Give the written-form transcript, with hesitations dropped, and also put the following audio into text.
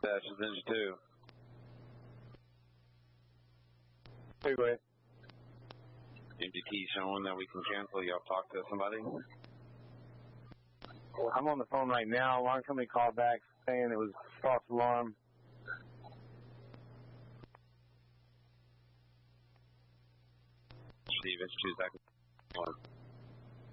Dash is Ninja 2. Freeway. MDT showing that we can cancel. Y'all talk to somebody? Well, I'm on the phone right now. Alarm company called back saying it was false alarm. Steve, it's 2 seconds.